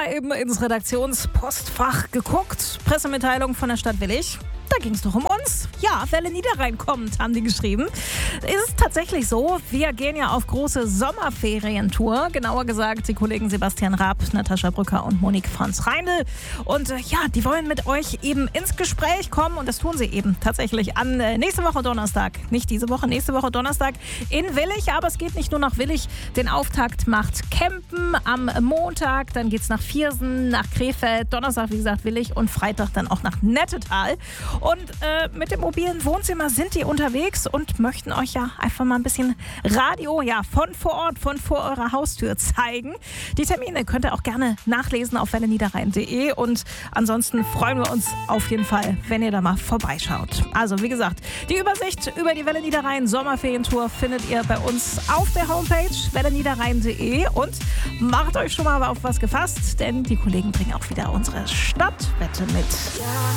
mal eben ins Redaktionspostfach geguckt. Pressemitteilung von der Stadt Willich. Da ging es doch um uns. Ja, Welle Niederrhein kommt, haben die geschrieben. Es ist tatsächlich so, wir gehen ja auf große Sommerferientour. Genauer gesagt, die Kollegen Sebastian Raab, Natascha Brücker und Monique Franz Reindl. Und die wollen mit euch eben ins Gespräch kommen. Und das tun sie eben tatsächlich an nächste Woche Donnerstag. Nicht diese Woche, nächste Woche Donnerstag in Willich. Aber es geht nicht nur nach Willich. Den Auftakt macht Kempen am Montag. Dann geht es nach Viersen, nach Krefeld. Donnerstag, wie gesagt, Willich. Und Freitag dann auch nach Nettetal. Und mit dem mobilen Wohnzimmer sind die unterwegs und möchten euch ja einfach mal ein bisschen Radio von vor Ort, von vor eurer Haustür zeigen. Die Termine könnt ihr auch gerne nachlesen auf welleniederrhein.de und ansonsten freuen wir uns auf jeden Fall, wenn ihr da mal vorbeischaut. Also wie gesagt, die Übersicht über die Welle Niederrhein Sommerferientour findet ihr bei uns auf der Homepage welleniederrhein.de und macht euch schon mal auf was gefasst, denn die Kollegen bringen auch wieder unsere Stadtwette mit.